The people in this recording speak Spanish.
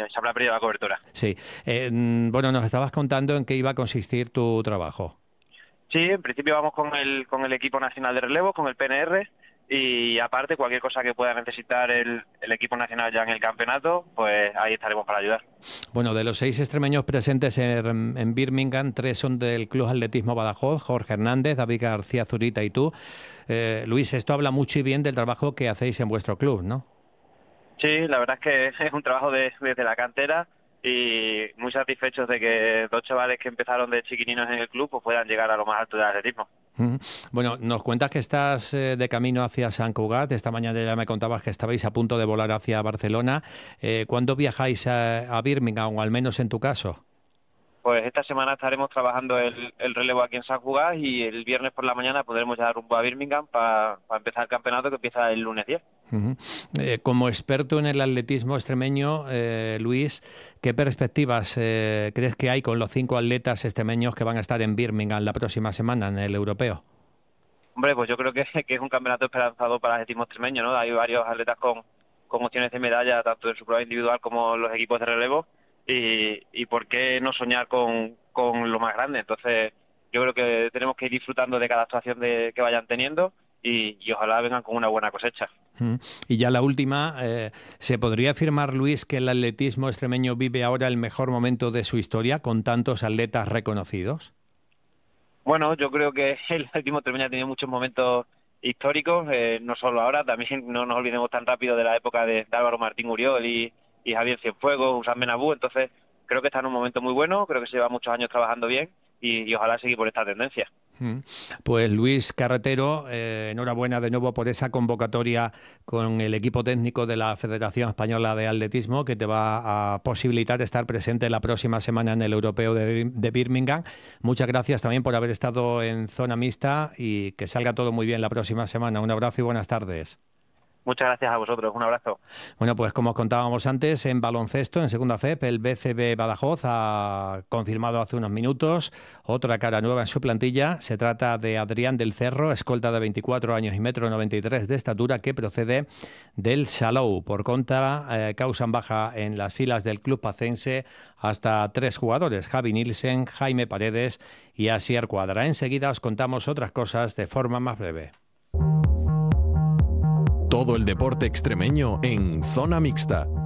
se habrá perdido la cobertura. Sí. Bueno, nos estabas contando en qué iba a consistir tu trabajo. Sí, en principio vamos con el equipo nacional de relevo, con el PNR, y aparte cualquier cosa que pueda necesitar el equipo nacional ya en el campeonato, pues ahí estaremos para ayudar. Bueno, de los 6 extremeños presentes en Birmingham, 3 son del Club Atletismo Badajoz: Jorge Hernández, David García Zurita y tú. Luis, esto habla mucho y bien del trabajo que hacéis en vuestro club, ¿no? Sí, la verdad es que es un trabajo desde la cantera y muy satisfechos de que 2 chavales que empezaron de chiquininos en el club pues puedan llegar a lo más alto del atletismo. Ujú. Bueno, nos cuentas que estás de camino hacia Sant Cugat. Esta mañana ya me contabas que estabais a punto de volar hacia Barcelona. ¿Cuándo viajáis a Birmingham, o al menos en tu caso? Pues esta semana estaremos trabajando el relevo aquí en San Cugat y el viernes por la mañana podremos ya dar rumbo a Birmingham para empezar el campeonato que empieza el lunes 10. Ujú. Como experto en el atletismo extremeño, Luis, ¿qué perspectivas crees que hay con los 5 atletas extremeños que van a estar en Birmingham la próxima semana en el europeo? Hombre, pues yo creo que es un campeonato esperanzador para el atletismo extremeño, ¿no? Hay varios atletas con opciones de medalla, tanto en su prueba individual como en los equipos de relevo, y por qué no soñar con lo más grande. Entonces, yo creo que tenemos que ir disfrutando de cada actuación que vayan teniendo y ojalá vengan con una buena cosecha. Mm. Y ya la última, ¿se podría afirmar, Luis, que el atletismo extremeño vive ahora el mejor momento de su historia con tantos atletas reconocidos? Bueno, yo creo que el atletismo extremeño ha tenido muchos momentos históricos, no solo ahora, también no nos olvidemos tan rápido de la época de Álvaro Martín Uriol y Javier Cienfuegos, Usman Benabú. Entonces creo que está en un momento muy bueno, creo que se lleva muchos años trabajando bien y ojalá seguir por esta tendencia. Mm. Pues Luis Carretero, enhorabuena de nuevo por esa convocatoria con el equipo técnico de la Federación Española de Atletismo, que te va a posibilitar estar presente la próxima semana en el Europeo de Birmingham. Muchas gracias también por haber estado en zona mixta y que salga todo muy bien la próxima semana. Un abrazo y buenas tardes. Muchas gracias a vosotros, un abrazo. Bueno, pues como os contábamos antes, en baloncesto, en segunda FEP, el BCB Badajoz ha confirmado hace unos minutos otra cara nueva en su plantilla. Se trata de Adrián del Cerro, escolta de 24 años y 1,93 m de estatura, que procede del Salou. Por contra, causan baja en las filas del club pacense hasta 3 jugadores: Javi Nielsen, Jaime Paredes y Asier Cuadra. Enseguida os contamos otras cosas de forma más breve. Todo el deporte extremeño en Zona Mixta.